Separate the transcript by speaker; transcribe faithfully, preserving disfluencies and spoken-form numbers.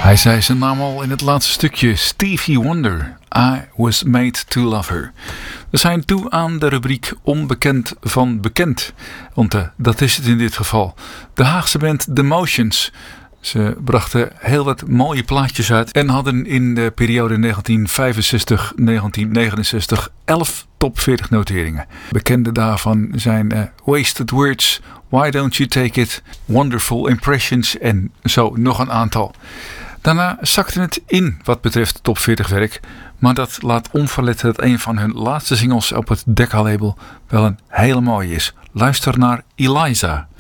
Speaker 1: Hij zei zijn naam al in het laatste stukje. Stevie Wonder. I was made to love her. We zijn toe aan de rubriek onbekend van bekend. Want uh, dat is het in dit geval. De Haagse band The Motions. Ze brachten heel wat mooie plaatjes uit. En hadden in de periode negentien vijfenzestig tot negentien negenenzestig elf top veertig noteringen. Bekende daarvan zijn uh, Wasted Words, Why Don't You Take It, Wonderful Impressions en zo nog een aantal. Daarna zakte het in wat betreft top veertig werk. Maar dat laat onverlet dat een van hun laatste singles op het Decca label wel een hele mooie is. Luister naar Eliza.